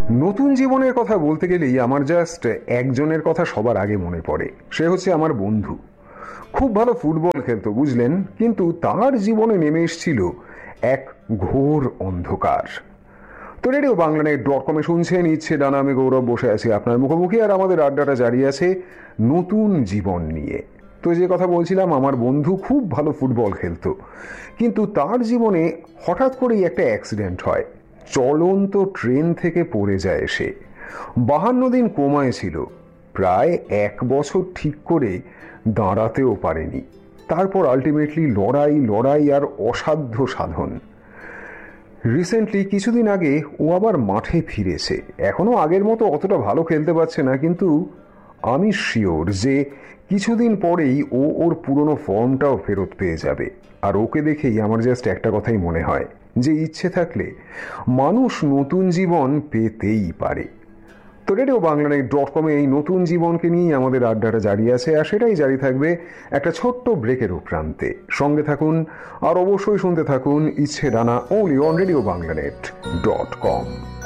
নতুন জীবনের কথা বলতে গেলেই আমার জাস্ট একজনের কথা সবার আগে মনে পড়ে। সে হচ্ছে আমার বন্ধু। খুব ভালো ফুটবল খেলতো, বুঝলেন, কিন্তু তার জীবনে নেমে এসেছিল এক ঘোর অন্ধকার। তো রেডিও বাংলানেট.com শুনছেন ইচ্ছে ডানা, আমি গৌরব বসে আছি আপনার মুখোমুখি, আর আমাদের আড্ডাটা জারি আছে নতুন জীবন নিয়ে। তো যে কথা বলছিলাম, আমার বন্ধু খুব ভালো ফুটবল খেলতো, কিন্তু তার জীবনে হঠাৎ করেই একটা অ্যাক্সিডেন্ট হয়। চলন্ত ট্রেন থেকে পড়ে যায় সে। 52 দিন কোমায় ছিল, প্রায় 1 বছর ঠিক করে দাঁড়াতেও পারেনি। তারপর আলটিমেটলি লড়াই আর অসাধ্য সাধন। রিসেন্টলি কিছুদিন আগে ও আবার মাঠে ফিরেছে। এখনো আগের মতো অতটা ভালো খেলতে পারছে না, কিন্তু আমি শিওর যে কিছুদিন পরেই ও ওর পুরনো ফর্মটাও ফেরত পেয়ে যাবে। আর ওকে দেখেই আমার জাস্ট একটা কথাই মনে হয় যে ইচ্ছে থাকলে মানুষ নতুন জীবন পেতেই পারে। তো রেডিও বাংলানেট.com এই নতুন জীবনকে নিয়েই আমাদের আড্ডাটা জারি আছে, আর সেটাই জারি থাকবে একটা ছোট্ট ব্রেকের প্রান্তে। সঙ্গে থাকুন আর অবশ্যই শুনতে থাকুন ইচ্ছে ডানা, only on রেডিও বাংলানেট.com।